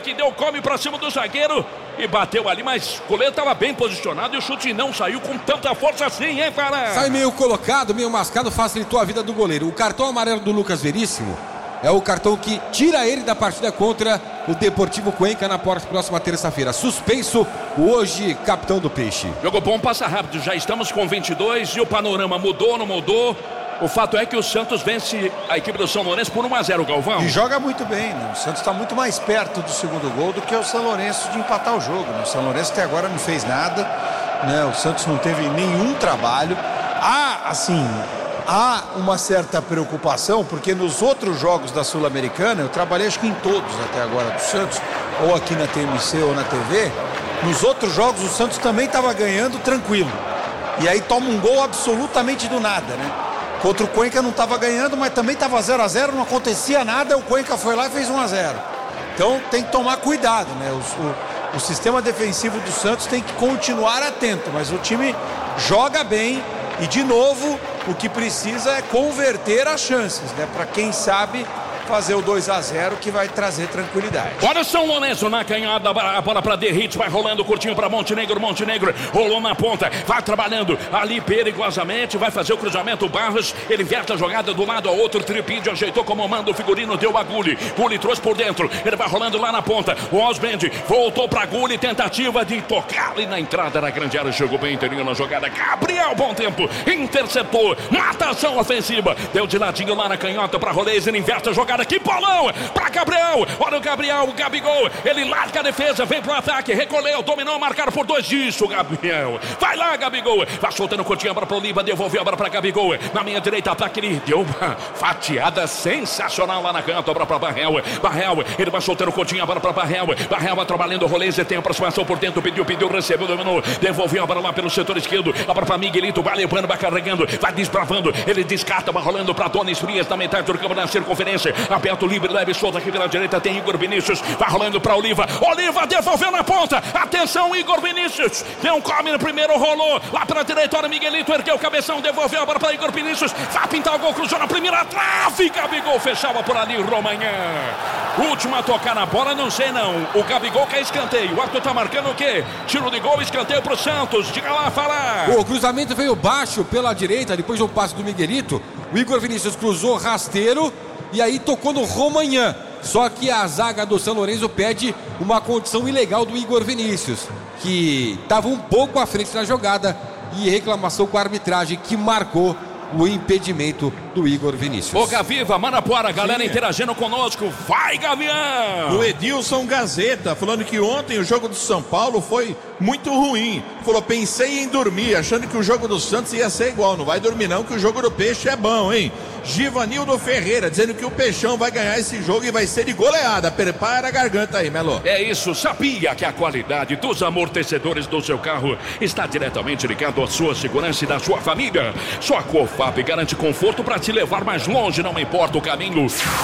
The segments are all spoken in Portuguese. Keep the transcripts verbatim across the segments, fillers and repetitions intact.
que deu come pra cima do zagueiro e bateu ali, mas o goleiro estava bem posicionado e o chute não saiu com tanta força assim, hein, Fara? Sai meio colocado, meio mascado, facilitou a vida do goleiro. O cartão amarelo do Lucas Veríssimo é o cartão que tira ele da partida contra o Deportivo Cuenca na próxima terça-feira. Suspenso hoje, capitão do Peixe. Jogo bom, passa rápido, já estamos com vinte e dois e o panorama mudou, não mudou? O fato é que o Santos vence a equipe do São Lourenço por um a zero, Galvão. E joga muito bem, né? O Santos está muito mais perto do segundo gol do que o São Lourenço de empatar o jogo, né? O São Lourenço até agora não fez nada, né? O Santos não teve nenhum trabalho. Há, assim, há uma certa preocupação, porque nos outros jogos da Sul-Americana, eu trabalhei acho que em todos até agora do Santos, ou aqui na T M C ou na T V, nos outros jogos o Santos também estava ganhando tranquilo. E aí toma um gol absolutamente do nada, né? Contra o Cuenca não estava ganhando, mas também estava zero a zero, não acontecia nada, o Cuenca foi lá e fez um a zero. Então tem que tomar cuidado, né? O, o, o sistema defensivo do Santos tem que continuar atento, mas o time joga bem e, de novo, o que precisa é converter as chances, né? Para quem sabe fazer o dois a zero, que vai trazer tranquilidade. Olha o São Lourenço na canhada, a bola para Derrite, vai rolando curtinho para Montenegro, Montenegro rolou na ponta, vai trabalhando ali perigosamente, vai fazer o cruzamento, Barros, ele inverte a jogada do lado ao outro, Tripídio ajeitou como manda o figurino, deu a Gulli, Gulli trouxe por dentro, ele vai rolando lá na ponta, o Osbend voltou para Gulli, tentativa de tocar ali na entrada da grande área, chegou bem inteirinho na jogada, Gabriel, bom tempo, interceptou, matação ofensiva, deu de ladinho lá na canhota para Rolês, ele inverte a jogada, que bolão para Gabriel, olha o Gabriel, o Gabigol, ele larga a defesa, vem pro ataque, recolheu, dominou, marcaram por dois, isso, Gabriel, vai lá, Gabigol, vai soltando curtinha para o Oliva, devolveu a bola para Gabigol, na minha direita, ataque, ele deu uma fatiada sensacional lá na canta, para para Barrel, Barrel, ele vai soltando curtinha a bola para Barrel, Barrel vai trabalhando o rolê, tem aproximação por dentro, pediu, pediu, recebeu, dominou, devolveu a bola lá pelo setor esquerdo, a bola para Miguelito, vai levando, vai carregando, vai desbravando, ele descarta, vai rolando para Donis Frias, na metade do campo, na circunferência, aberto, livre, leve, solta aqui pela direita, tem Igor Vinícius, vai rolando para Oliva, Oliva devolveu na ponta, atenção, Igor Vinícius, tem um come no primeiro, rolou, lá pela direita, olha, Miguelito, ergueu o cabeção, devolveu a bola para Igor Vinícius, vai pintar o gol, cruzou na primeira trave, Gabigol fechava por ali, Romanhã, última a tocar na bola, não sei não, o Gabigol quer escanteio, o Arthur tá marcando o quê? Tiro de gol, escanteio pro Santos, diga lá, fala. O cruzamento veio baixo pela direita, depois do passe do Miguelito, o Igor Vinícius cruzou rasteiro, e aí tocou no Romanhã. Só que a zaga do São Lourenço pede uma condição ilegal do Igor Vinícius, que estava um pouco à frente na jogada, e reclamação com a arbitragem que marcou o impedimento do Igor Vinícius. Ô Gaviva, Manapuara, galera Sim. interagindo conosco, vai Gavião! O Edilson Gazeta falando que ontem o jogo do São Paulo foi muito ruim, falou, pensei em dormir, achando que o jogo do Santos ia ser igual, não vai dormir não, que o jogo do Peixe é bom, hein? Givanildo Ferreira dizendo que o Peixão vai ganhar esse jogo e vai ser de goleada, prepara a garganta aí, Melo. É isso, sabia que a qualidade dos amortecedores do seu carro está diretamente ligado à sua segurança e da sua família. Só a Cofap garante conforto para te levar mais longe, não importa o caminho.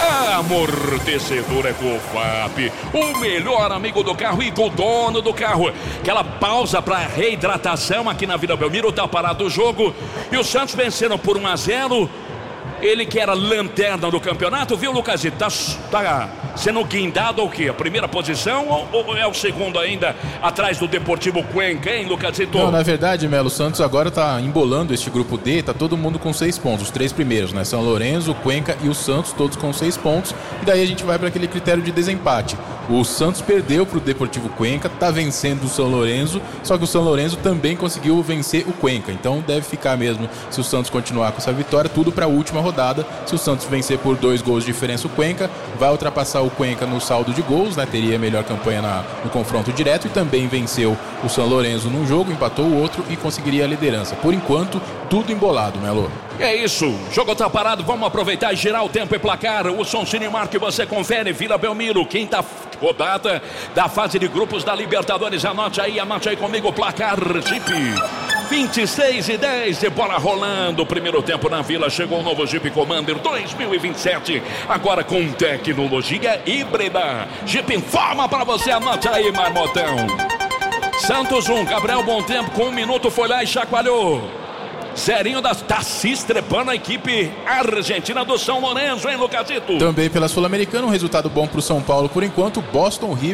Amortecedor é Cofap, o melhor amigo do carro e do dono do carro. Aquela pausa para reidratação aqui na Vila Belmiro, tá parado o jogo e o Santos venceram por um a zero. Ele que era lanterna do campeonato, viu, Lucasito? Tá, tá sendo guindado ou o quê? A primeira posição ou, ou é o segundo ainda atrás do Deportivo Cuenca, hein, Lucasito? Não, na verdade, Melo, o Santos agora tá embolando este grupo D, tá todo mundo com seis pontos, os três primeiros, né? São Lourenço, Cuenca e o Santos, todos com seis pontos, e daí a gente vai para aquele critério de desempate. O Santos perdeu para o Deportivo Cuenca, tá vencendo o São Lourenço, só que o São Lourenço também conseguiu vencer o Cuenca, então deve ficar mesmo, se o Santos continuar com essa vitória, tudo para a última rodada. Se o Santos vencer por dois gols de diferença o Cuenca, vai ultrapassar o Cuenca no saldo de gols, né? Teria a melhor campanha na, no confronto direto e também venceu o São Lourenço num jogo, empatou o outro e conseguiria a liderança. Por enquanto, tudo embolado, Melo. É isso, o jogo tá parado, vamos aproveitar e girar o tempo e placar. O Som Cinemark que você confere, Vila Belmiro, quinta rodada da fase de grupos da Libertadores. Anote aí, anote aí comigo o placar, Jeep. vinte e seis e dez de bola rolando. Primeiro tempo na Vila, chegou o novo Jeep Commander dois mil e vinte e sete. Agora com tecnologia híbrida. Jeep informa para você, anote aí, Marmotão. Santos um, Gabriel Bom Tempo com um minuto foi lá e chacoalhou. Zerinho da, tá se estrepando a equipe argentina do São Lourenço, hein, Lucasito? Também pela Sul-Americana, um resultado bom pro São Paulo por enquanto. Boston River